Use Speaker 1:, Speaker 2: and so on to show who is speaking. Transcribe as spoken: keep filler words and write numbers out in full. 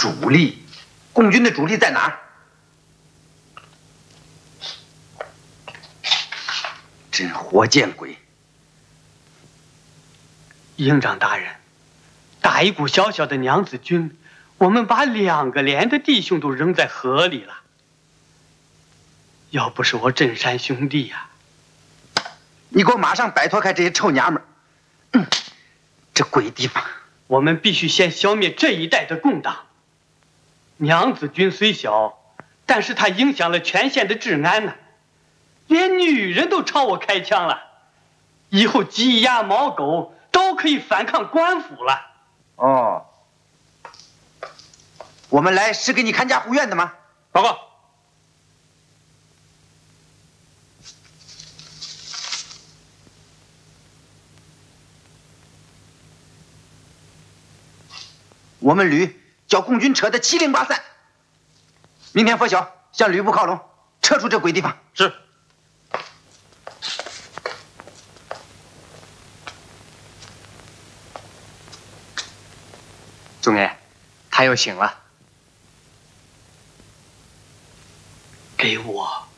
Speaker 1: 主力，共军的主力在哪儿？真活见鬼！
Speaker 2: 营长大人，打一股小小的娘子军，我们把两个连的弟兄都扔在河里了。要不是我镇山兄弟呀、
Speaker 1: 啊，你给我马上摆脱开这些臭娘们儿！嗯，这鬼地方，
Speaker 2: 我们必须先消灭这一带的共党。娘子军虽小，但是它影响了全县的治安呢，连女人都朝我开枪了。以后鸡鸭猫狗都可以反抗官府了。
Speaker 1: 哦，我们来是给你看家护院的吗？
Speaker 2: 报告。
Speaker 1: 我们旅叫共军扯得七零八散，明天拂晓向旅部靠拢，撤出这鬼地方。
Speaker 2: 是。
Speaker 3: 总爷，他又醒了。
Speaker 2: 给我